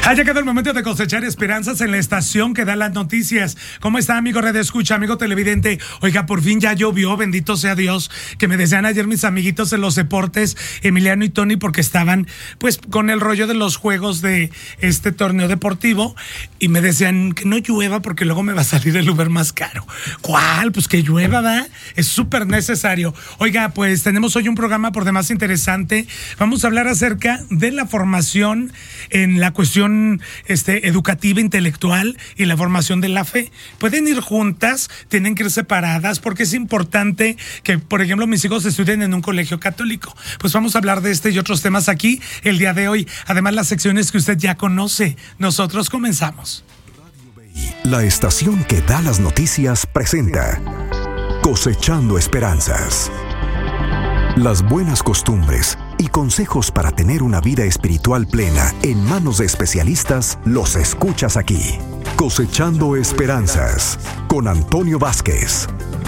Ha llegado el momento de cosechar esperanzas en la estación que da las noticias. ¿Cómo está, amigo Radio Escucha, amigo televidente? Oiga, por fin ya llovió, bendito sea Dios, que me decían ayer mis amiguitos en los deportes, Emiliano y Tony, porque estaban pues con el rollo de los juegos de este torneo deportivo y me decían que no llueva porque luego me va a salir el Uber más caro. ¿Cuál? Pues que llueva, ¿verdad? Es súper necesario. Oiga, pues tenemos hoy un programa por demás interesante. Vamos a hablar acerca de la formación en la cuestión educativa, intelectual y la formación de la fe. Pueden ir juntas, tienen que ir separadas, porque es importante que, por ejemplo, mis hijos estudien en un colegio católico. Pues vamos a hablar de este y otros temas aquí el día de hoy. Además, las secciones que usted ya conoce. Nosotros comenzamos. La estación que da las noticias presenta Cosechando Esperanzas. Las buenas costumbres y consejos para tener una vida espiritual plena en manos de especialistas los escuchas aquí. Cosechando Esperanzas con Antonio Vázquez.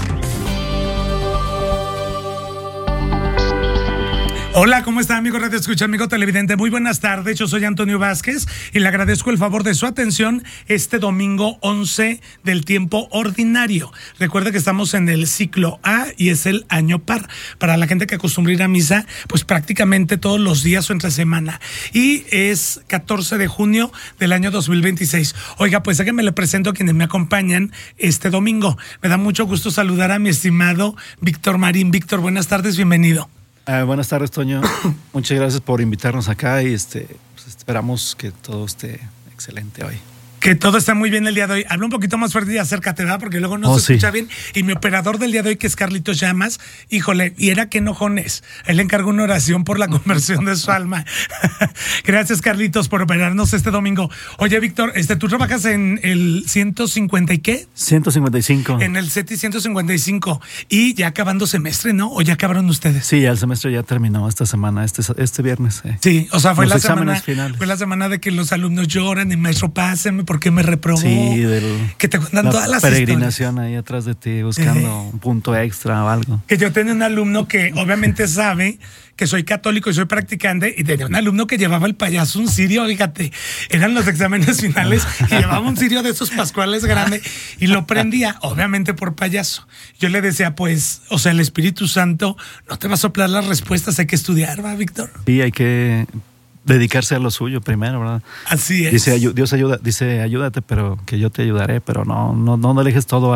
Hola, ¿cómo está, amigo Radio Escucha, amigo televidente? Muy buenas tardes, yo soy Antonio Vázquez y le agradezco el favor de su atención este domingo 11 del tiempo ordinario. Recuerde que estamos en el ciclo A y es el año par. Para la gente que acostumbra ir a misa, pues prácticamente todos los días o entre semana. Y es 14 de junio del año 2026. Oiga, pues déjenme le presento a quienes me acompañan este domingo. Me da mucho gusto saludar a mi estimado Víctor Marín. Víctor, buenas tardes, bienvenido. Buenas tardes, Toño. Muchas gracias por invitarnos acá y pues esperamos que todo esté excelente hoy. Que todo está muy bien el día de hoy. Habla un poquito más fuerte y acércate, ¿verdad? Porque luego no se escucha bien. Y mi operador del día de hoy, que es Carlitos Llamas, híjole, y era que enojones. Él le encargó una oración por la conversión de su alma. Gracias, Carlitos, por operarnos este domingo. Oye, Víctor, tú trabajas en el 150 y ¿qué? 155. En el CETI 155. Y ya acabando semestre, ¿no? ¿O ya acabaron ustedes? Sí, ya el semestre ya terminó esta semana, este viernes. Sí, o sea, fue los la exámenes semana finales. Fue la semana de que los alumnos lloran y maestro, pásenme porque me reprobó. Sí, que te cuentan todas las peregrinación historias ahí atrás de ti buscando un punto extra o algo. Que yo tenía un alumno que obviamente sabe que soy católico y soy practicante, y tenía un alumno que llevaba el payaso un cirio, fíjate, eran los exámenes finales y llevaba un cirio de esos pascuales grande y lo prendía, obviamente por payaso. Yo le decía, pues, o sea, el Espíritu Santo no te va a soplar las respuestas, hay que estudiar, ¿va, Víctor? Sí, hay que dedicarse a lo suyo primero, ¿verdad? Así es. Dice, ayúdate, pero que yo te ayudaré, pero no dejes todo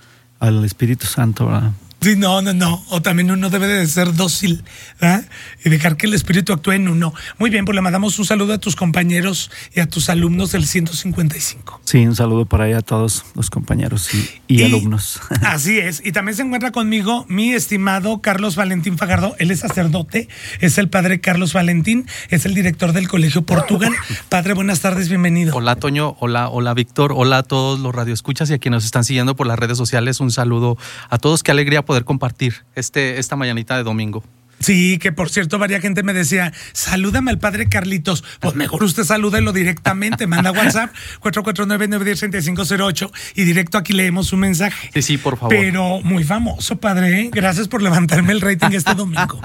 al Espíritu Santo, ¿verdad? Sí, no. O también uno debe de ser dócil, ¿verdad? Y dejar que el Espíritu actúe en uno. Muy bien, pues le mandamos un saludo a tus compañeros y a tus alumnos del 155. Sí, un saludo para ahí a todos los compañeros y alumnos. Así es. Y también se encuentra conmigo mi estimado Carlos Valentín Fagardo. Él es sacerdote, es el padre Carlos Valentín, es el director del Colegio Portugal. Padre, buenas tardes, bienvenido. Hola, Toño. Hola, Víctor. Hola a todos los radioescuchas y a quienes nos están siguiendo por las redes sociales. Un saludo a todos. Qué alegría poder compartir esta mañanita de domingo. Sí, que por cierto, varia gente me decía, salúdame al padre Carlitos. Pues mejor usted salúdelo directamente, manda WhatsApp 449-910-3508 y directo aquí leemos su mensaje. Sí, por favor. Pero muy famoso, padre, ¿eh? Gracias por levantarme el rating este domingo.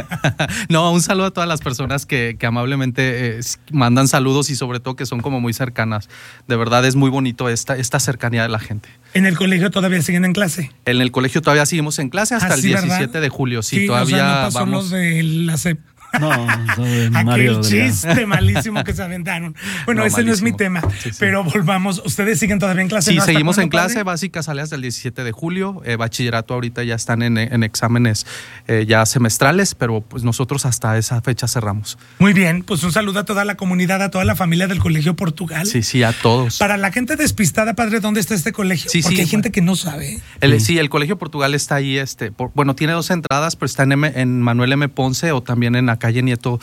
No, un saludo a todas las personas que amablemente mandan saludos y sobre todo que son como muy cercanas. De verdad es muy bonito esta cercanía de la gente. ¿En el colegio todavía siguen en clase? En el colegio todavía seguimos en clase hasta el 17 ¿verdad? de julio. Sí, O todavía sea, no pasó vamos. Los de la SEP. No, de Mario aquel chiste malísimo que se aventaron. Bueno, ese malísimo. No es mi tema, sí. Pero volvamos. ¿Ustedes siguen todavía en clase? Sí, ¿no? seguimos en clase. Padre? Básica sale hasta el 17 de julio. Bachillerato ahorita ya están en exámenes ya semestrales, pero pues nosotros hasta esa fecha cerramos. Muy bien, pues un saludo a toda la comunidad, a toda la familia del Colegio Portugal. Sí, a todos. Para la gente despistada, padre, ¿dónde está este colegio? Porque hay gente que no sabe. El Colegio Portugal está ahí, tiene dos entradas, pero está en Manuel M. Ponce o también en la calle Nieto.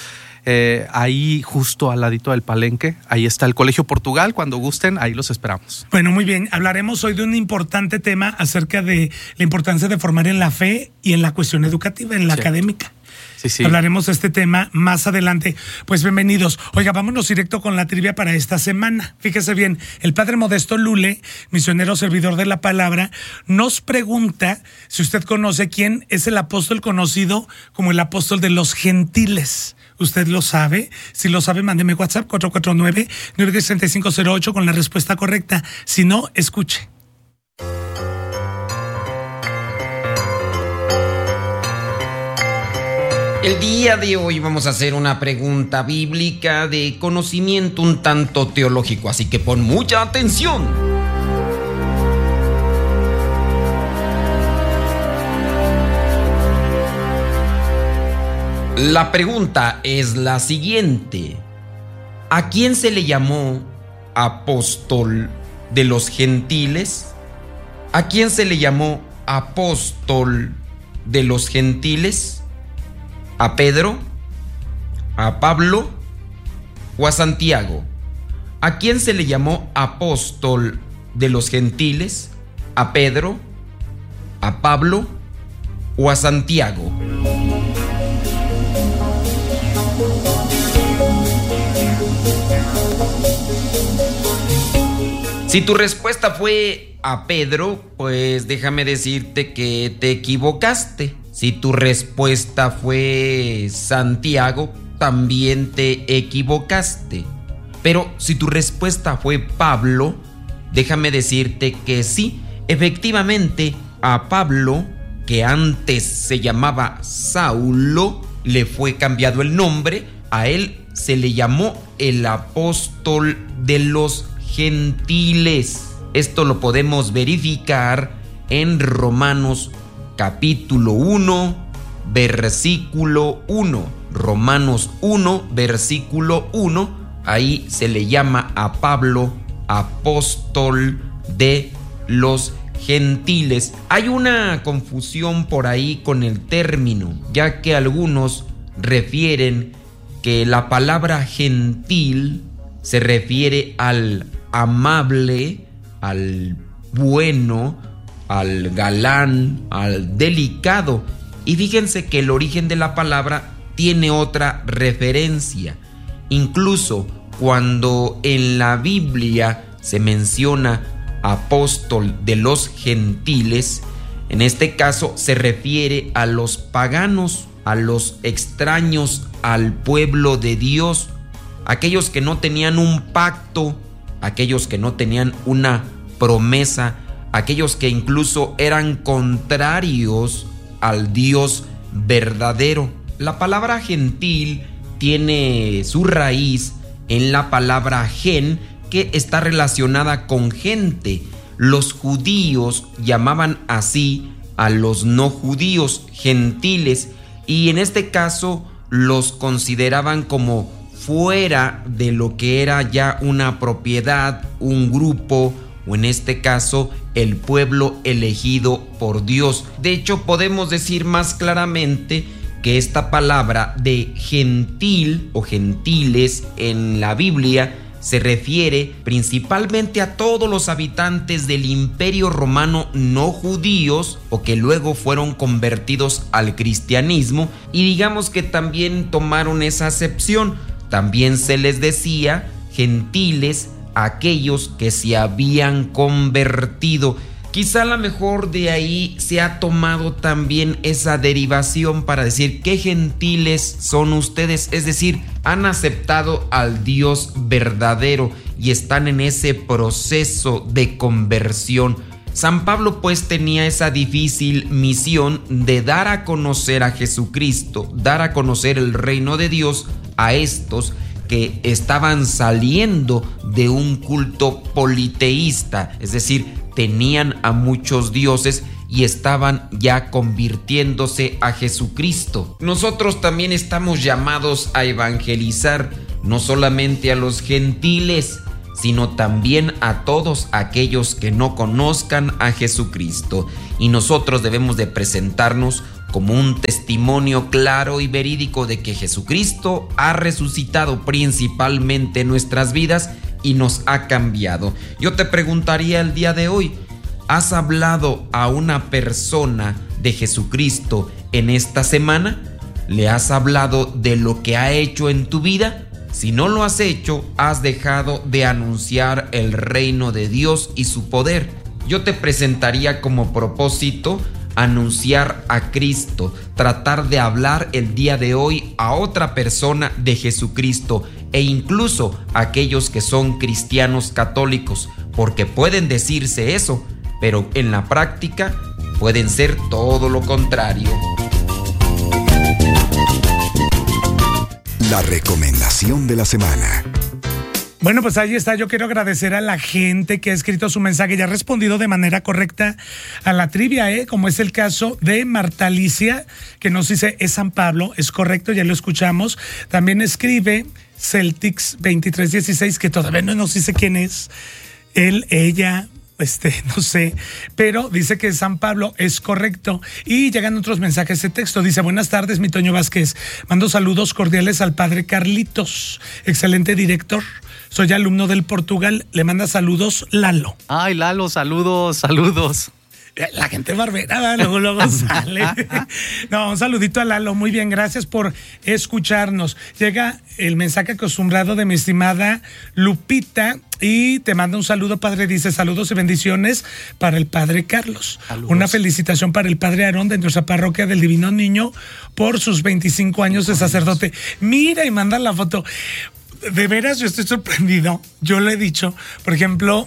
Ahí justo al ladito del Palenque, ahí está el Colegio Portugal. Cuando gusten, ahí los esperamos. Bueno, muy bien, hablaremos hoy de un importante tema acerca de la importancia de formar en la fe y en la cuestión educativa, en la académica. Sí. Hablaremos de este tema más adelante. Pues bienvenidos. Oiga, vámonos directo con la trivia para esta semana. Fíjese bien, el padre Modesto Lule, misionero servidor de la palabra, nos pregunta si usted conoce quién es el apóstol conocido como el apóstol de los gentiles. ¿Usted lo sabe? Si lo sabe, mándeme WhatsApp 449-96508 con la respuesta correcta. Si no, escuche. El día de hoy vamos a hacer una pregunta bíblica de conocimiento un tanto teológico, así que pon mucha atención. La pregunta es la siguiente: ¿a quién se le llamó apóstol de los gentiles? ¿A quién se le llamó apóstol de los gentiles? ¿A Pedro? ¿A Pablo? ¿O a Santiago? ¿A quién se le llamó apóstol de los gentiles? ¿A Pedro? ¿A Pablo? ¿O a Santiago? Si tu respuesta fue a Pedro, pues déjame decirte que te equivocaste. Si tu respuesta fue Santiago, también te equivocaste. Pero si tu respuesta fue Pablo, déjame decirte que sí, efectivamente, a Pablo, que antes se llamaba Saulo, le fue cambiado el nombre. A él se le llamó el apóstol de los gentiles. Esto lo podemos verificar en Romanos capítulo 1, versículo 1. Romanos 1, versículo 1. Ahí se le llama a Pablo apóstol de los gentiles. Hay una confusión por ahí con el término, ya que algunos refieren que la palabra gentil se refiere al amable, al bueno, al galán, al delicado. Y fíjense que el origen de la palabra tiene otra referencia. Incluso cuando en la Biblia se menciona apóstol de los gentiles, en este caso se refiere a los paganos, a los extraños al pueblo de Dios, aquellos que no tenían un pacto, aquellos que no tenían una promesa, aquellos que incluso eran contrarios al Dios verdadero. La palabra gentil tiene su raíz en la palabra gen, que está relacionada con gente. Los judíos llamaban así a los no judíos gentiles, y en este caso los consideraban como fuera de lo que era ya una propiedad, un grupo, o en este caso el pueblo elegido por Dios. De hecho, podemos decir más claramente que esta palabra de gentil o gentiles en la Biblia se refiere principalmente a todos los habitantes del Imperio Romano no judíos o que luego fueron convertidos al cristianismo, y digamos que también tomaron esa acepción. También se les decía gentiles a aquellos que se habían convertido. Quizá a lo mejor de ahí se ha tomado también esa derivación para decir qué gentiles son ustedes, es decir, han aceptado al Dios verdadero y están en ese proceso de conversión. San Pablo pues tenía esa difícil misión de dar a conocer a Jesucristo, dar a conocer el reino de Dios a estos que estaban saliendo de un culto politeísta, es decir, tenían a muchos dioses y estaban ya convirtiéndose a Jesucristo. Nosotros también estamos llamados a evangelizar no solamente a los gentiles, sino también a todos aquellos que no conozcan a Jesucristo. Y nosotros debemos de presentarnos como un testimonio claro y verídico de que Jesucristo ha resucitado principalmente en nuestras vidas y nos ha cambiado. Yo te preguntaría el día de hoy, ¿has hablado a una persona de Jesucristo en esta semana? ¿Le has hablado de lo que ha hecho en tu vida? Si no lo has hecho, has dejado de anunciar el reino de Dios y su poder. Yo te presentaría como propósito anunciar a Cristo, tratar de hablar el día de hoy a otra persona de Jesucristo e incluso a aquellos que son cristianos católicos, porque pueden decirse eso, pero en la práctica pueden ser todo lo contrario. La recomendación de la semana. Bueno, pues ahí está. Yo quiero agradecer a la gente que ha escrito su mensaje y ha respondido de manera correcta a la trivia, como es el caso de Marta Alicia, que nos dice es San Pablo. Es correcto, ya lo escuchamos. También escribe Celtics 2316, que todavía no nos dice quién es. Él, ella, no sé, pero dice que San Pablo es correcto. Y llegan otros mensajes de texto. Dice: buenas tardes, mi Toño Vázquez. Mando saludos cordiales al padre Carlitos, excelente director. Soy alumno del Portugal. Le manda saludos Lalo. Ay, Lalo, saludos. La gente barbera, luego sale. No, un saludito a Lalo. Muy bien, gracias por escucharnos. Llega el mensaje acostumbrado de mi estimada Lupita y te manda un saludo, padre. Dice: saludos y bendiciones para el padre Carlos. Saludos. Una felicitación para el padre Aarón de nuestra parroquia del Divino Niño por sus 25 años de sacerdote. Mira, y manda la foto. De veras, yo estoy sorprendido. Yo lo he dicho. Por ejemplo,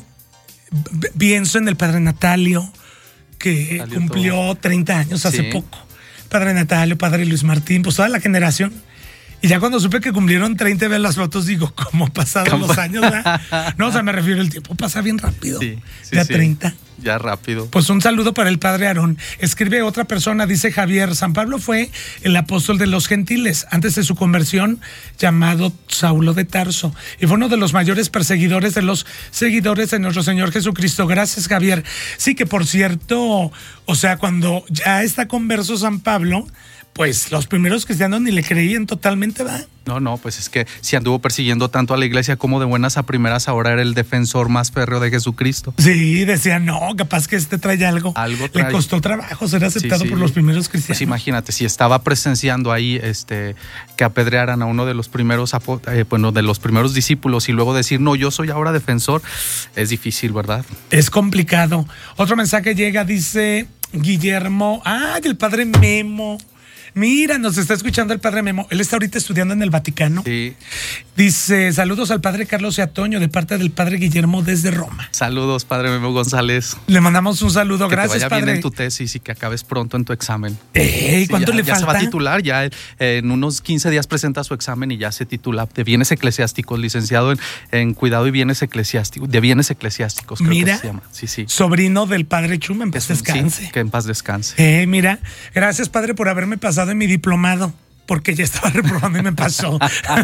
pienso en el padre Natalio, que cumplió 30 años hace poco. Padre Natalio, padre Luis Martín, pues toda la generación. Y ya cuando supe que cumplieron 30, ver las fotos, digo, ¿cómo pasaron los años? ¿Verdad? No, o sea, me refiero, el tiempo pasa bien rápido. Ya 30. Ya rápido. Pues un saludo para el padre Aarón. Escribe otra persona, dice Javier: San Pablo fue el apóstol de los gentiles antes de su conversión, llamado Saulo de Tarso, y fue uno de los mayores perseguidores de los seguidores de nuestro Señor Jesucristo. Gracias, Javier. Sí, que por cierto, o sea, cuando ya está converso San Pablo, pues los primeros cristianos ni le creían totalmente, ¿verdad? No, pues es que si anduvo persiguiendo tanto a la iglesia como de buenas a primeras, ahora era el defensor más férreo de Jesucristo. Sí, decían, no, capaz que trae algo. Algo trae. Le costó trabajo ser aceptado por los primeros cristianos. Pues imagínate, si estaba presenciando ahí que apedrearan a uno de los primeros de los primeros discípulos y luego decir, no, yo soy ahora defensor, es difícil, ¿verdad? Es complicado. Otro mensaje llega, dice Guillermo, del padre Memo. Mira, nos está escuchando el padre Memo. Él está ahorita estudiando en el Vaticano. Sí. Dice: saludos al padre Carlos y a Toño de parte del padre Guillermo desde Roma. Saludos, padre Memo González. Le mandamos un saludo. Que gracias, te vaya padre. bien en tu tesis y que acabes pronto en tu examen. ¿Cuánto le falta? Ya se va a titular, ya en unos 15 días presenta su examen y ya se titula de bienes eclesiásticos, licenciado en cuidado y bienes eclesiásticos, de bienes eclesiásticos, creo. Mira, que se llama. Sí. Sobrino del padre Chuma, en paz descanse. Sí, que en paz descanse. Mira, gracias, padre, por haberme pasado en mi diplomado, porque ya estaba reprobando y me pasó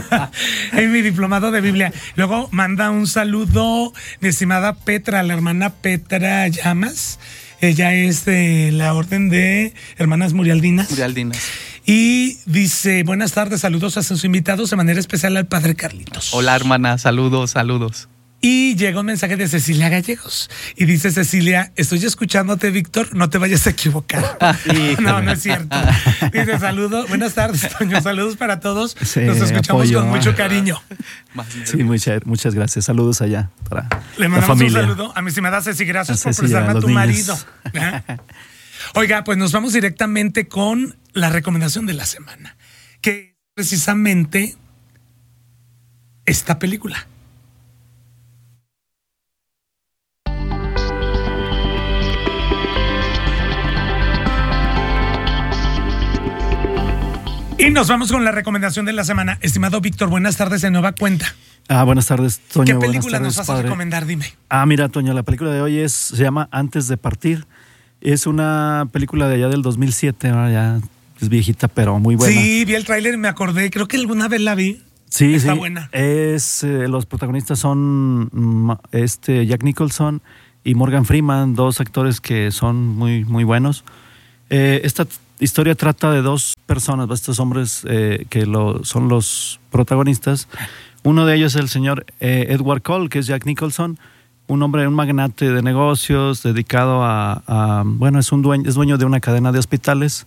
en mi diplomado de Biblia. Luego manda un saludo mi estimada Petra, la hermana Petra Llamas. Ella es de la orden de Hermanas Murialdinas. Y dice: buenas tardes, saludos a sus invitados, de manera especial al padre Carlitos. Hola, hermana, saludos. Y llega un mensaje de Cecilia Gallegos. Y dice Cecilia: estoy escuchándote, Víctor, no te vayas a equivocar. No es cierto. Dice: saludos, buenas tardes, Toño, saludos para todos. Sí, nos escuchamos apoyo, con mucho cariño. Sí, muchas gracias. Saludos allá para Le mandamos un saludo a mi estimada Ceci. Gracias por prestarme a tu marido. Oiga, pues nos vamos directamente con la recomendación de la semana, que es precisamente esta película. Y nos vamos con la recomendación de la semana. Estimado Víctor, buenas tardes de nueva cuenta. Buenas tardes, Toño. ¿Qué película buenas tardes, nos vas a recomendar? Dime. Mira, Toño, la película de hoy se llama Antes de partir. Es una película de allá del 2007, ¿no? Ya es viejita, pero muy buena. Sí, vi el tráiler y me acordé. Creo que alguna vez la vi. Sí, está buena. Los protagonistas son Jack Nicholson y Morgan Freeman, dos actores que son muy, muy buenos. Esta historia trata de dos personas, estos hombres que son los protagonistas. Uno de ellos es el señor Edward Cole, que es Jack Nicholson, un hombre, un magnate de negocios dedicado es dueño de una cadena de hospitales.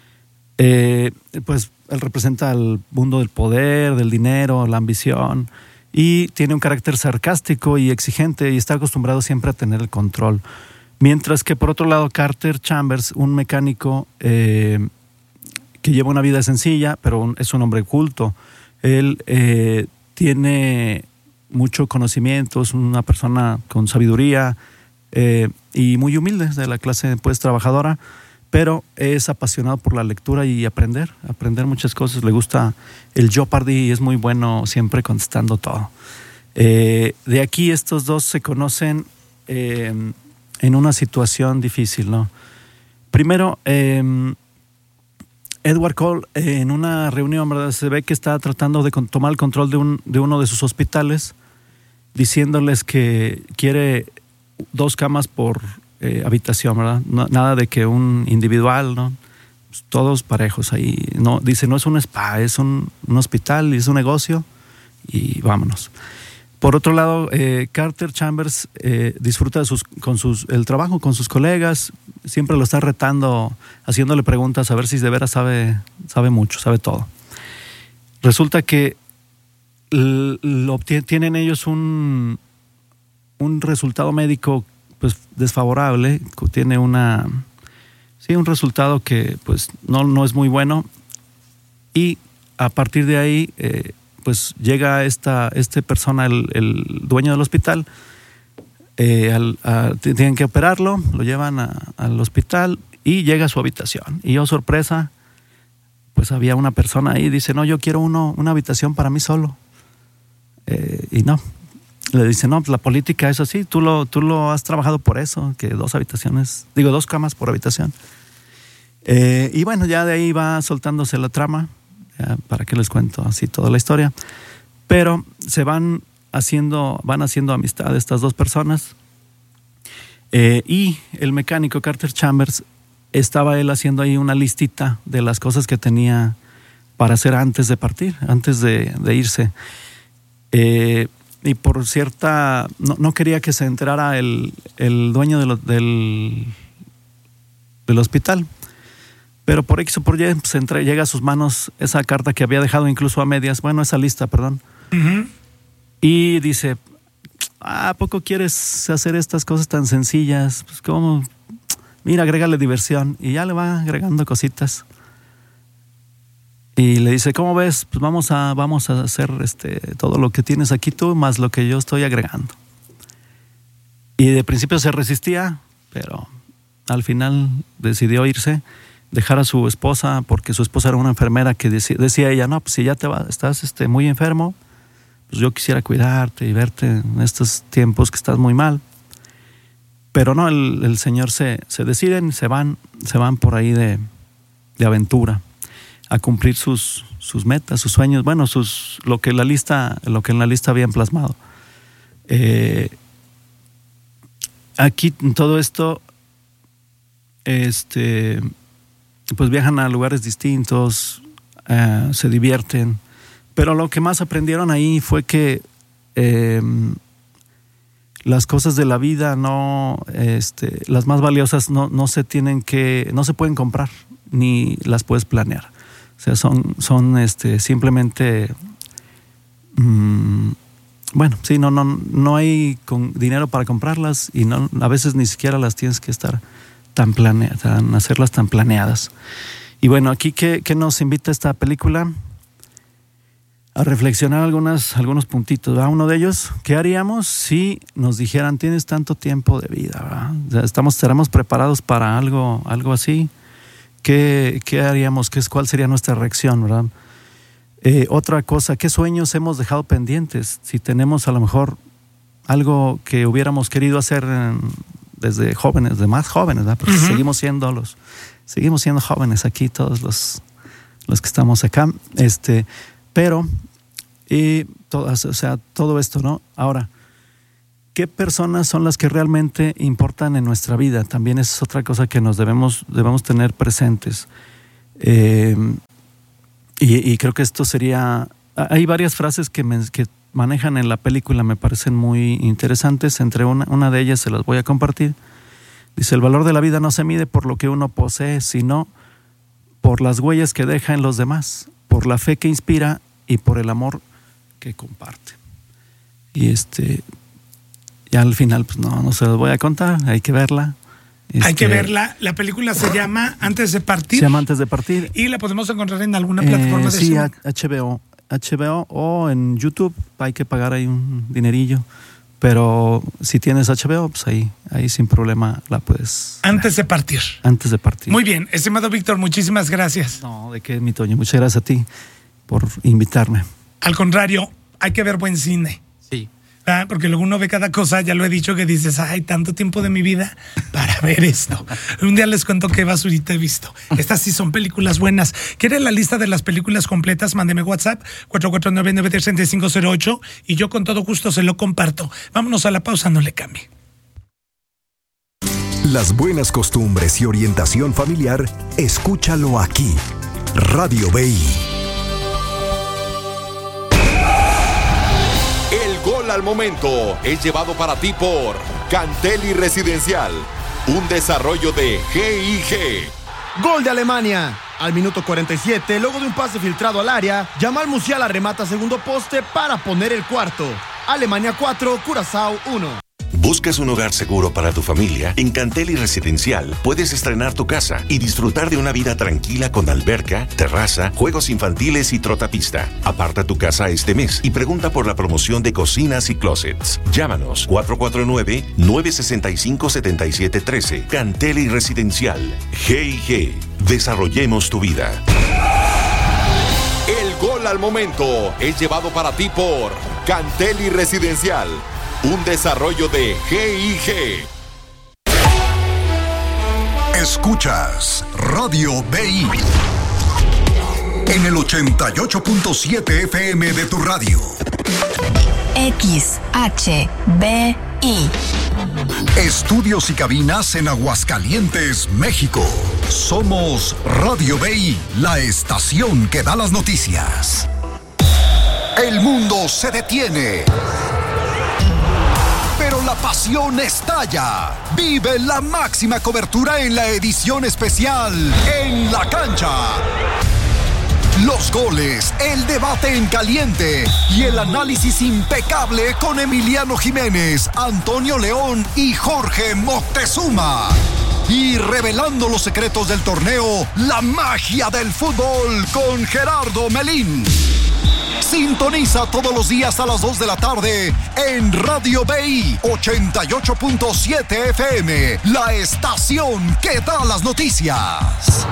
Pues él representa el mundo del poder, del dinero, la ambición, y tiene un carácter sarcástico y exigente y está acostumbrado siempre a tener el control. Mientras que por otro lado Carter Chambers, un mecánico que lleva una vida sencilla, pero es un hombre culto. Él tiene mucho conocimiento, es una persona con sabiduría y muy humilde, de la clase pues trabajadora, pero es apasionado por la lectura y aprender muchas cosas. Le gusta el Jeopardy y es muy bueno siempre contestando todo. De aquí estos dos se conocen en una situación difícil, ¿no? Primero, Edward Cole en una reunión, ¿verdad? Se ve que está tratando de tomar el control de uno de sus hospitales, diciéndoles que quiere 2 camas por habitación, ¿verdad? Nada de que un individual, ¿no? Pues todos parejos ahí. No, dice, no es un spa, es un hospital y es un negocio y vámonos. Por otro lado, Carter Chambers disfruta el trabajo con sus colegas, siempre lo está retando, haciéndole preguntas a ver si de veras sabe mucho, sabe todo. Resulta que tienen ellos un resultado médico pues desfavorable, tiene un resultado que pues no es muy bueno, y a partir de ahí pues llega este persona, el dueño del hospital, tienen que operarlo, lo llevan al hospital y llega a su habitación. Y oh, sorpresa, pues había una persona ahí, dice, no, yo quiero una habitación para mí solo. Y no, le dice, no, pues la política es así, tú lo has trabajado por eso, que 2 camas por habitación. Y bueno, ya de ahí va soltándose la trama. ¿Para qué les cuento así toda la historia? Pero se van haciendo amistad estas 2 personas. Y el mecánico Carter Chambers estaba él haciendo ahí una listita de las cosas que tenía para hacer antes de partir, antes de irse. Y por cierta, no quería que se enterara el dueño del hospital. Pero por X o por Y pues llega a sus manos esa carta que había dejado incluso a medias, esa lista, perdón. Uh-huh. Y dice, ¿a poco quieres hacer estas cosas tan sencillas? Pues ¿cómo? Mira, agrégale diversión. Y ya le va agregando cositas. Y le dice, ¿cómo ves? Pues vamos a hacer todo lo que tienes aquí tú, más lo que yo estoy agregando. Y de principio se resistía, pero al final decidió irse, dejar a su esposa, porque su esposa era una enfermera que decía ella, no, pues si ya estás muy enfermo, pues yo quisiera cuidarte y verte en estos tiempos que estás muy mal. Pero no, el señor se deciden, se van por ahí de aventura a cumplir sus metas, sus sueños, lo que en la lista habían plasmado. Aquí todo esto, pues viajan a lugares distintos, se divierten, pero lo que más aprendieron ahí fue que las cosas de la vida las más valiosas no se pueden comprar ni las puedes planear. O sea, son simplemente no hay dinero para comprarlas y a veces ni siquiera las tienes que estar hacerlas tan planeadas. Y bueno, aquí ¿qué nos invita esta película? A reflexionar algunos puntitos, ¿verdad? Uno de ellos, ¿qué haríamos si nos dijeran tienes tanto tiempo de vida, ¿verdad? ¿Estaremos preparados para algo así? ¿Qué haríamos? ¿Cuál sería nuestra reacción, verdad? Otra cosa, ¿qué sueños hemos dejado pendientes? Si tenemos a lo mejor algo que hubiéramos querido hacer desde jóvenes, de más jóvenes, ¿verdad? Porque seguimos siendo jóvenes aquí, todos los que estamos acá, pero todo esto, ¿no? Ahora, ¿qué personas son las que realmente importan en nuestra vida? También es otra cosa que nos debemos tener presentes. Y creo que esto sería... Hay varias frases que manejan en la película, me parecen muy interesantes. Entre una de ellas se las voy a compartir. Dice, el valor de la vida no se mide por lo que uno posee, sino por las huellas que deja en los demás, por la fe que inspira y por el amor que comparte. Y ya al final, pues no se los voy a contar, hay que verla. Hay que verla. La película se llama Antes de Partir. Se llama Antes de Partir. ¿Y la podemos encontrar en alguna plataforma de sí, streaming? HBO o en YouTube. Hay que pagar ahí un dinerillo. Pero si tienes HBO, pues ahí sin problema la puedes. Antes de Partir. Antes de Partir. Muy bien. Estimado Víctor, muchísimas gracias. No, de qué, mi Toño. Muchas gracias a ti por invitarme. Al contrario, hay que ver buen cine. Sí. Porque luego uno ve cada cosa, ya lo he dicho, que dices, ay, tanto tiempo de mi vida para ver esto. Un día les cuento qué basurita he visto. Estas sí son películas buenas. ¿Quiere la lista de las películas completas? Mándeme WhatsApp 449-93508 y yo con todo gusto se lo comparto. Vámonos a la pausa, no le cambie. Las buenas costumbres y orientación familiar, escúchalo aquí. Radio BI. Gol al momento es llevado para ti por Cantelli Residencial, un desarrollo de GIG. Gol de Alemania. Al minuto 47, luego de un pase filtrado al área, Jamal Musiala remata segundo poste para poner el cuarto. Alemania 4, Curazao 1. ¿Buscas un hogar seguro para tu familia? En Cantelli Residencial puedes estrenar tu casa y disfrutar de una vida tranquila con alberca, terraza, juegos infantiles y trotapista. Aparta tu casa este mes y pregunta por la promoción de cocinas y closets. Llámanos 449-965-7713. Cantelli Residencial. G&G. Desarrollemos tu vida. El gol al momento es llevado para ti por Cantelli Residencial, un desarrollo de GIG. Escuchas Radio BI en el 88.7 FM de tu radio. XHBI. Estudios y cabinas en Aguascalientes, México. Somos Radio BI, la estación que da las noticias. El mundo se detiene, pero la pasión estalla. Vive la máxima cobertura en la edición especial En la Cancha. Los goles, el debate en caliente y el análisis impecable con Emiliano Jiménez, Antonio León y Jorge Moctezuma. Y revelando los secretos del torneo, la magia del fútbol con Gerardo Melín. Sintoniza todos los días a las 2 de la tarde en Radio BI 88.7 FM, la estación que da las noticias.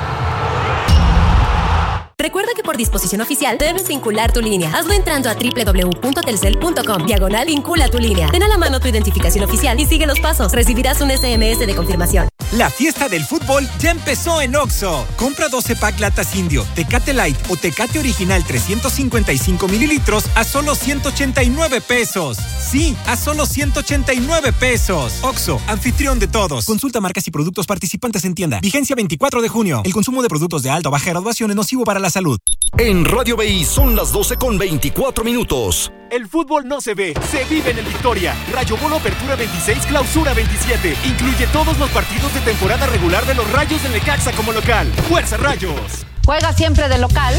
Recuerda que por disposición oficial debes vincular tu línea. Hazlo entrando a www.telcel.com/vincula tu línea. Ten a la mano tu identificación oficial y sigue los pasos. Recibirás un SMS de confirmación. La fiesta del fútbol ya empezó en Oxxo. Compra 12 pack latas Indio, Tecate Light o Tecate Original 355 mililitros a solo 189 pesos. Sí, a solo 189 pesos. Oxxo, anfitrión de todos. Consulta marcas y productos participantes en tienda. Vigencia 24 de junio. El consumo de productos de alta o baja graduación es nocivo para la salud. En Radio BI son las 12:24. El fútbol no se ve, se vive en el Victoria. Rayo Bolo Apertura 26, Clausura 27. Incluye todos los partidos de temporada regular de los Rayos del Necaxa como local. ¡Fuerza Rayos! Juega siempre de local